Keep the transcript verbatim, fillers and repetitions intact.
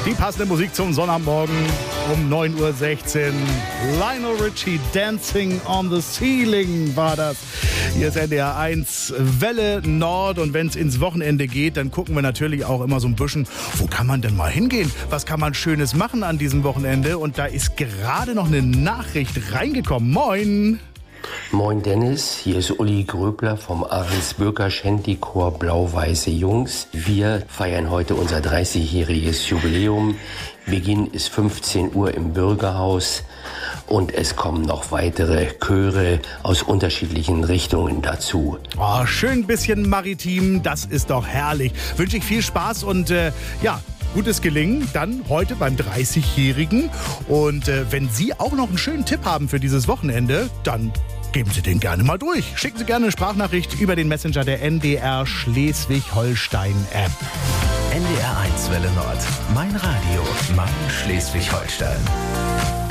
Die passende Musik zum Sonnabendmorgen um neun Uhr sechzehn. Lionel Richie, Dancing on the Ceiling war das. Hier ist N D R eins, Welle Nord. Und wenn es ins Wochenende geht, dann gucken wir natürlich auch immer so ein bisschen, wo kann man denn mal hingehen? Was kann man Schönes machen an diesem Wochenende? Und da ist gerade noch eine Nachricht reingekommen. Moin! Moin Dennis, hier ist Uli Gröbler vom Ahrensbürger Shanty-Chor Blau-Weiße Jungs. Wir feiern heute unser dreißigjähriges Jubiläum. Beginn ist fünfzehn Uhr im Bürgerhaus und es kommen noch weitere Chöre aus unterschiedlichen Richtungen dazu. Oh, schön bisschen maritim, das ist doch herrlich. Wünsche ich viel Spaß und äh, ja, gutes Gelingen dann heute beim dreißigjährigen. Und äh, wenn Sie auch noch einen schönen Tipp haben für dieses Wochenende, dann geben Sie den gerne mal durch. Schicken Sie gerne eine Sprachnachricht über den Messenger der N D R Schleswig-Holstein-App. N D R eins Welle Nord. Mein Radio. Mein Schleswig-Holstein.